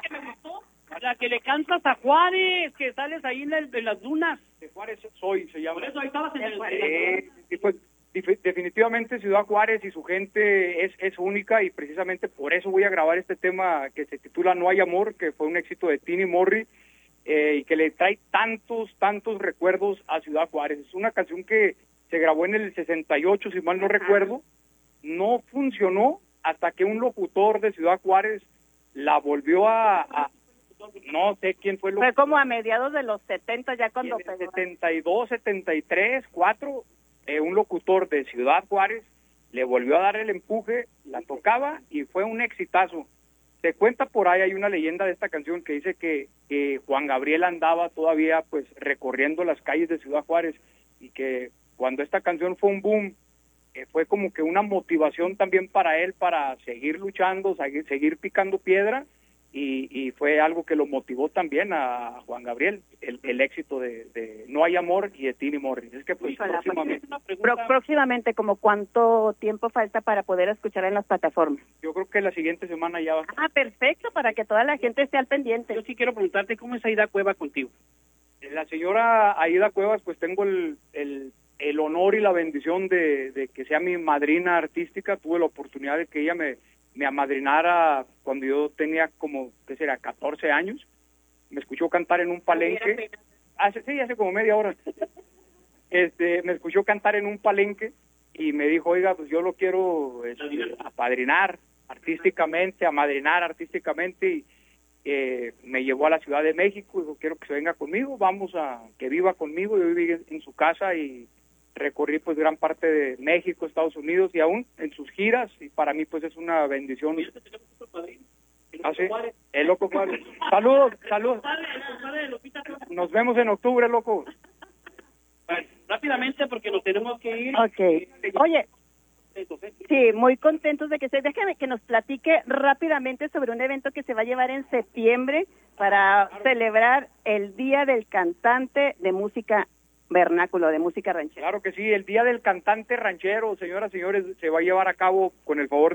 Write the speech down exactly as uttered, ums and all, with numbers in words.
que me gustó, la que le cantas a Juárez, que sales ahí en, el, en las dunas. De Juárez soy, se llama. Por eso ahí estabas en el... Eh, y pues definitivamente Ciudad Juárez y su gente es, es única, y precisamente por eso voy a grabar este tema que se titula No hay amor, que fue un éxito de Tini Morri, eh, y que le trae tantos, tantos recuerdos a Ciudad Juárez. Es una canción que se grabó en el sesenta y ocho, si mal no recuerdo, no funcionó hasta que un locutor de Ciudad Juárez la volvió a... a no sé quién fue el Fue como a mediados de los setenta, ya cuando... en el setenta y dos, setenta y tres, cuatro, eh, un locutor de Ciudad Juárez le volvió a dar el empuje, la tocaba y fue un exitazo. Se cuenta por ahí, hay una leyenda de esta canción que dice que, que Juan Gabriel andaba todavía pues recorriendo las calles de Ciudad Juárez, y que cuando esta canción fue un boom, eh, fue como que una motivación también para él para seguir luchando, seguir, seguir picando piedra. Y, y fue algo que lo motivó también a Juan Gabriel, el, el éxito de, de No hay amor y de Tini Morris. Es que pues Híjole, próximamente, Pro, próximamente, ¿como cuánto tiempo falta para poder escuchar en las plataformas? yo creo que la siguiente semana ya va a estar. Ah, perfecto, para que toda la gente esté al pendiente. Yo sí quiero preguntarte, ¿cómo es Aida Cueva contigo? La señora Aida Cuevas, pues tengo el, el, el honor y la bendición de, de que sea mi madrina artística. Tuve la oportunidad de que ella me... me amadrinara cuando yo tenía como, ¿qué será?, catorce años. Me escuchó cantar en un palenque, hace, sí, hace como media hora, este, me escuchó cantar en un palenque y me dijo, oiga, pues yo lo quiero este, apadrinar artísticamente, amadrinar artísticamente, y eh, me llevó a la Ciudad de México, dijo, quiero que se venga conmigo, vamos a que viva conmigo. Yo viví en, en su casa y recorrí pues gran parte de México, Estados Unidos, y aún en sus giras, y para mí pues es una bendición. ¿Ah, sí? El Loco Juárez. Saludos, saludos. Nos vemos en octubre, loco. Bueno, rápidamente porque nos tenemos que ir. Okay. Oye, sí, muy contentos de que se... Déjame que nos platique rápidamente sobre un evento que se va a llevar en septiembre para claro. celebrar el Día del Cantante de Música Vernáculo, de música ranchera. Claro que sí, el Día del Cantante Ranchero, señoras y señores, se va a llevar a cabo con el favor de